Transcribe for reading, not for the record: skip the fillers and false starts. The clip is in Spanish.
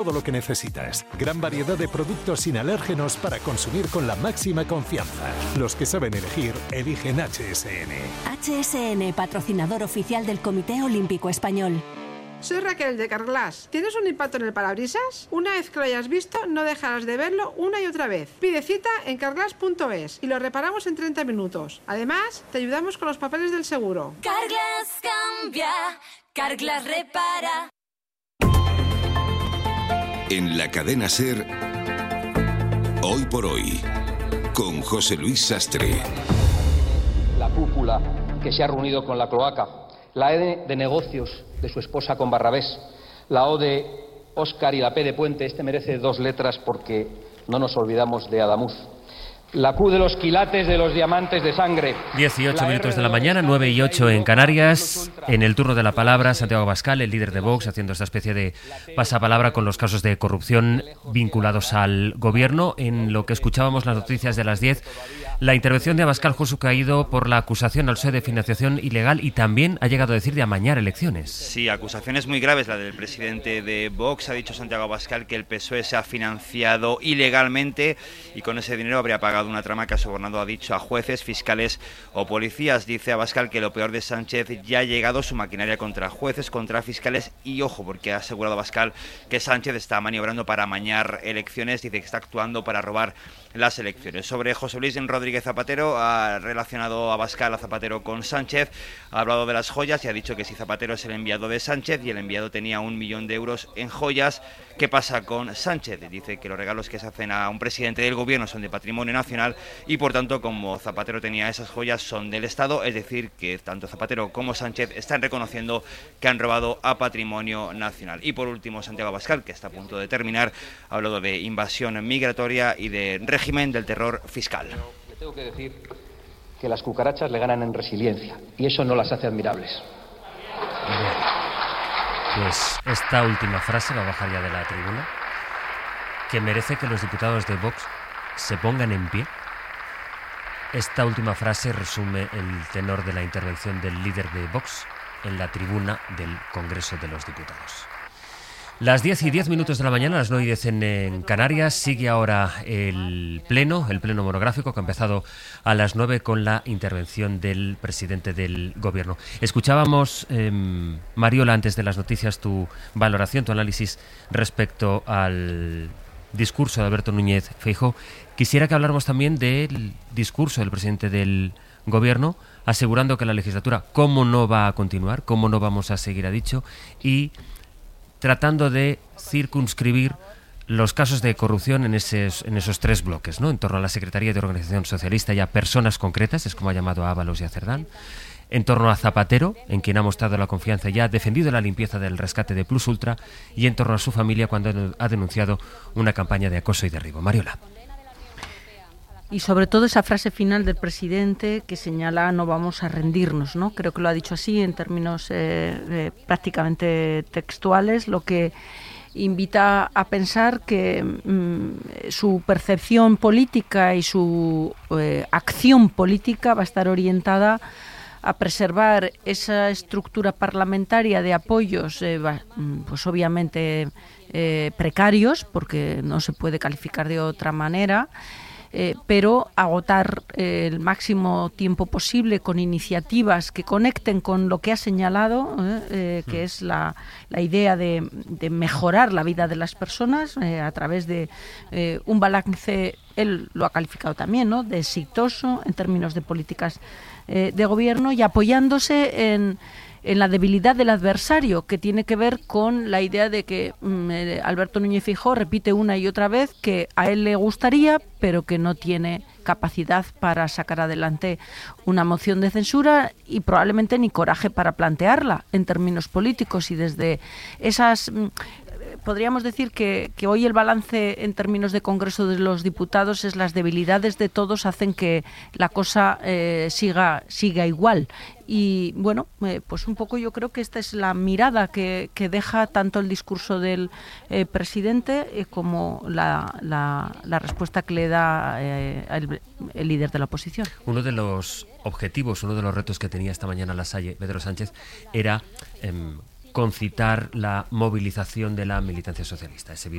Todo lo que necesitas. Gran variedad de productos sin alérgenos para consumir con la máxima confianza. Los que saben elegir, eligen HSN. HSN, patrocinador oficial del Comité Olímpico Español. Soy Raquel de Carglass. ¿Tienes un impacto en el parabrisas? Una vez que lo hayas visto, no dejarás de verlo una y otra vez. Pide cita en carglass.es y lo reparamos en 30 minutos. Además, te ayudamos con los papeles del seguro. Carglass cambia, Carglass repara. En la cadena SER, Hoy por Hoy, con José Luis Sastre. La cúpula que se ha reunido con la cloaca, la E de negocios de su esposa con Barrabés, la O de Óscar y la P de Puente, este merece 2 letras porque no nos olvidamos de Adamuz. La Q de los quilates de los diamantes de sangre. 18 minutos de la mañana, 9 y 8 en Canarias. En el turno de la palabra, Santiago Abascal, el líder de Vox, haciendo esta especie de pasapalabra con los casos de corrupción vinculados al gobierno. En lo que escuchábamos las noticias de las 10, la intervención de Abascal Justo ha ido por la acusación al PSOE de financiación ilegal y también ha llegado a decir de amañar elecciones. Sí, acusaciones muy graves, la del presidente de Vox. Ha dicho Santiago Abascal que el PSOE se ha financiado ilegalmente y con ese dinero habría pagado una trama que ha sobornado, ha dicho, a jueces, fiscales o policías. Dice Abascal que lo peor de Sánchez ya ha llegado su maquinaria contra jueces, contra fiscales y ojo, porque ha asegurado Abascal que Sánchez está maniobrando para amañar elecciones, dice que está actuando para robar las elecciones. Sobre José Luis Rodríguez Zapatero, ha relacionado Abascal a Zapatero con Sánchez, ha hablado de las joyas y ha dicho que si Zapatero es el enviado de Sánchez y el enviado tenía 1 millón de euros en joyas, ¿qué pasa con Sánchez? Dice que los regalos que se hacen a un presidente del gobierno son de patrimonio nacional y por tanto, como Zapatero tenía esas joyas, son del Estado, es decir, que tanto Zapatero como Sánchez están reconociendo que han robado a patrimonio nacional. Y por último, Santiago Abascal, que está a punto de terminar, ha hablado de invasión migratoria y de régimen del terror fiscal. Le tengo que decir que las cucarachas le ganan en resiliencia y eso no las hace admirables. Pues esta última frase va a bajar ya de la tribuna, que merece que los diputados de Vox se pongan en pie. Esta última frase resume el tenor de la intervención del líder de Vox en la tribuna del Congreso de los Diputados. Las 10 y 10 minutos de la mañana, las 9 y 10 en Canarias. Sigue ahora el pleno monográfico que ha empezado a las 9 con la intervención del presidente del Gobierno. Escuchábamos, Mariola, antes de las noticias, tu valoración, tu análisis respecto al discurso de Alberto Núñez Feijóo. Quisiera que habláramos también del discurso del presidente del Gobierno, asegurando que la legislatura, cómo no va a continuar, cómo no vamos a seguir, ha dicho, y tratando de circunscribir los casos de corrupción en esos 3 bloques, ¿no? En torno a la Secretaría de Organización Socialista y a personas concretas, es como ha llamado a Ábalos y a Cerdán. En torno a Zapatero, en quien ha mostrado la confianza y ha defendido la limpieza del rescate de Plus Ultra, y en torno a su familia cuando ha denunciado una campaña de acoso y derribo. Mariola. Y sobre todo esa frase final del presidente que señala no vamos a rendirnos, ¿no? Creo que lo ha dicho así en términos prácticamente textuales, lo que invita a pensar que su percepción política y su acción política va a estar orientada a preservar esa estructura parlamentaria de apoyos, pues obviamente precarios, porque no se puede calificar de otra manera, pero agotar el máximo tiempo posible con iniciativas que conecten con lo que ha señalado, que es la idea de mejorar la vida de las personas a través de un balance, él lo ha calificado también, ¿no?, de exitoso en términos de políticas de gobierno y apoyándose en la debilidad del adversario, que tiene que ver con la idea de que Alberto Núñez Feijóo repite una y otra vez que a él le gustaría, pero que no tiene capacidad para sacar adelante una moción de censura y probablemente ni coraje para plantearla en términos políticos. Y desde esas podríamos decir que hoy el balance en términos de Congreso de los Diputados es las debilidades de todos hacen que la cosa siga igual. Y bueno, pues un poco yo creo que esta es la mirada que deja tanto el discurso del presidente como la respuesta que le da el líder de la oposición. Uno de los objetivos, uno de los retos que tenía esta mañana La Salle, Pedro Sánchez, era concitar la movilización de la militancia socialista. Es